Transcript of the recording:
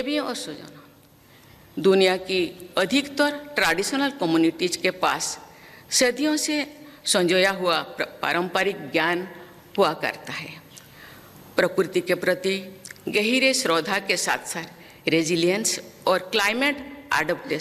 देवियों और स्वजनों, दुनिया की अधिकतर ट्रेडिशनल कम्युनिटीज के पास सदियों से संजोया हुआ पारंपरिक ज्ञान हुआ करता है। प्रकृति के प्रति गहरे श्रद्धा के साथ साथ रेजिलियंस और क्लाइमेट एडेप्टेशन